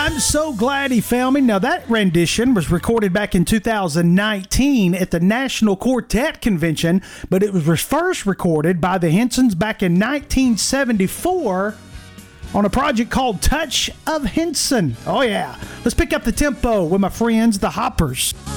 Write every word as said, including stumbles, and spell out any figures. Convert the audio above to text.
I'm so glad he found me. Now, that rendition was recorded back in two thousand nineteen at the National Quartet Convention, but it was first recorded by the Hensons back in nineteen seventy-four on a project called Touch of Henson. Oh, yeah. Let's pick up the tempo with my friends, the Hoppers.